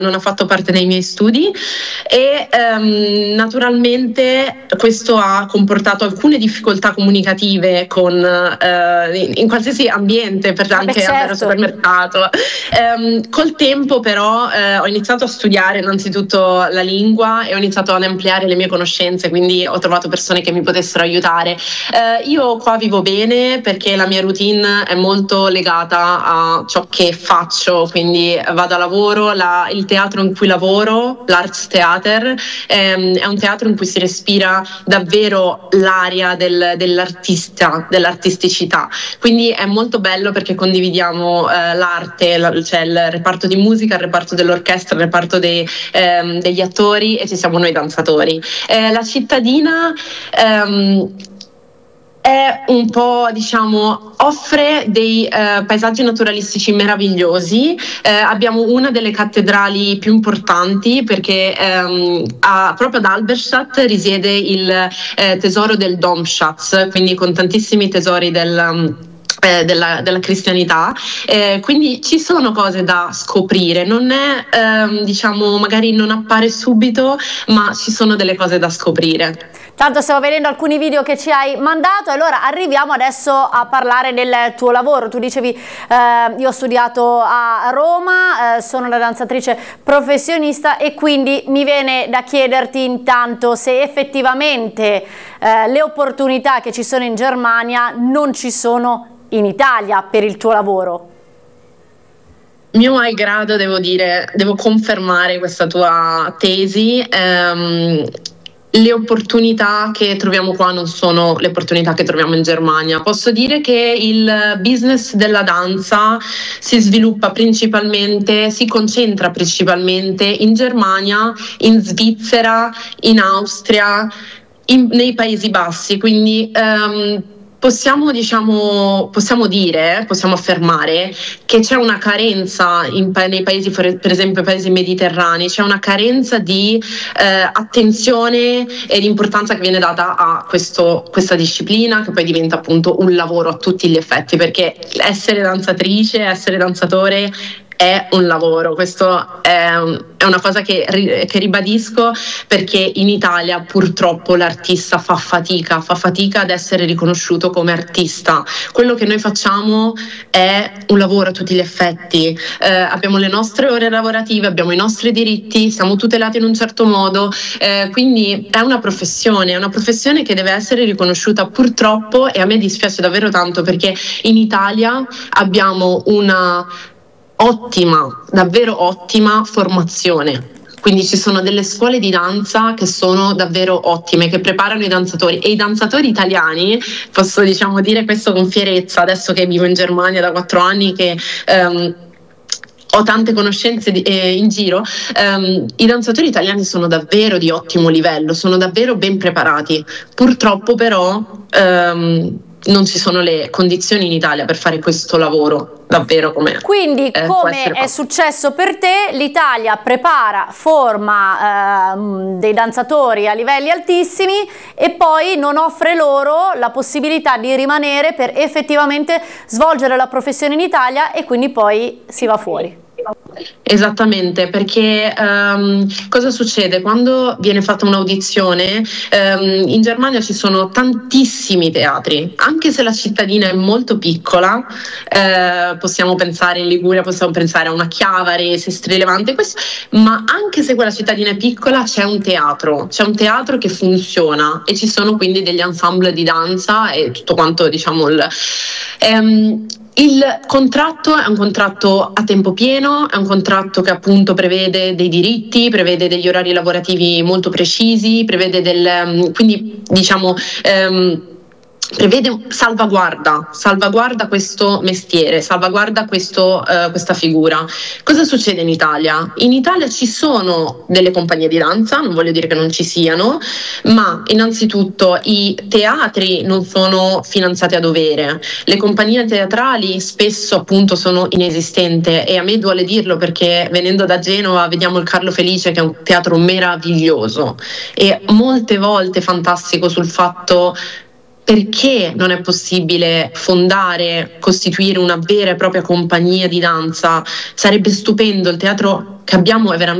non ha fatto parte dei miei studi e naturalmente questo ha comportato alcune difficoltà comunicative in qualsiasi ambiente, anche andare al supermercato. Col tempo però ho iniziato a studiare innanzitutto la lingua e ho iniziato ad ampliare le mie conoscenze, quindi ho trovato persone che mi potessero aiutare. Io qua vivo bene perché la mia routine è molto legata a ciò che faccio, quindi vado a lavoro, il teatro in cui lavoro, l'Arts Theater, è un teatro in cui si respira davvero l'aria dell'artisticità, quindi è molto bello perché condividiamo l'arte, c'è il reparto di musica, il reparto dell'orchestra, il reparto degli attori e ci siamo noi danzatori. La cittadina è un po', offre dei paesaggi naturalistici meravigliosi. Abbiamo una delle cattedrali più importanti perché proprio ad Halberstadt risiede il tesoro del Domschatz, quindi con tantissimi tesori della cristianità, quindi ci sono cose da scoprire, non è magari non appare subito, ma ci sono delle cose da scoprire. Tanto stiamo vedendo alcuni video che ci hai mandato, allora arriviamo adesso a parlare del tuo lavoro. Tu dicevi io ho studiato a Roma, sono una danzatrice professionista e quindi mi viene da chiederti intanto se effettivamente le opportunità che ci sono in Germania non ci sono in Italia per il tuo lavoro. Mio malgrado devo confermare questa tua tesi. Le opportunità che troviamo qua non sono le opportunità che troviamo in Germania. Posso dire che il business della danza si concentra principalmente in Germania, in Svizzera, in Austria, nei Paesi Bassi, quindi possiamo affermare che c'è una carenza nei paesi, per esempio i paesi mediterranei, c'è una carenza di attenzione e di importanza che viene data a questa disciplina, che poi diventa appunto un lavoro a tutti gli effetti, perché essere danzatrice, essere danzatore è un lavoro. Questo è una cosa che ribadisco, perché in Italia purtroppo l'artista fa fatica ad essere riconosciuto come artista. Quello che noi facciamo è un lavoro a tutti gli effetti, abbiamo le nostre ore lavorative, abbiamo i nostri diritti, siamo tutelati in un certo modo, quindi è una professione che deve essere riconosciuta purtroppo, e a me dispiace davvero tanto perché in Italia abbiamo una davvero ottima formazione. Quindi ci sono delle scuole di danza che sono davvero ottime, che preparano i danzatori, e i danzatori italiani, posso dire questo con fierezza, adesso che vivo in Germania da 4 anni, che ho tante conoscenze in giro, i danzatori italiani sono davvero di ottimo livello, sono davvero ben preparati. Purtroppo però non ci sono le condizioni in Italia per fare questo lavoro davvero come. Quindi come è successo per te, l'Italia prepara, forma dei danzatori a livelli altissimi e poi non offre loro la possibilità di rimanere per effettivamente svolgere la professione in Italia, e quindi poi si va fuori. Esattamente, perché cosa succede? Quando viene fatta un'audizione, in Germania ci sono tantissimi teatri, anche se la cittadina è molto piccola, possiamo pensare in Liguria, possiamo pensare a una Chiavari, Sestri Levante, ma anche se quella cittadina è piccola c'è un teatro che funziona, e ci sono quindi degli ensemble di danza e tutto quanto il contratto è un contratto a tempo pieno, è un contratto che appunto prevede dei diritti, prevede degli orari lavorativi molto precisi, prevede prevede salvaguarda questo mestiere, salvaguarda questa figura. Cosa succede in Italia? In Italia ci sono delle compagnie di danza, non voglio dire che non ci siano, ma innanzitutto i teatri non sono finanziati a dovere, le compagnie teatrali spesso appunto sono inesistenti, e a me duole dirlo perché venendo da Genova vediamo il Carlo Felice, che è un teatro meraviglioso e molte volte fantastico sul fatto perché non è possibile costituire una vera e propria compagnia di danza? Sarebbe stupendo, il teatro che abbiamo è veramente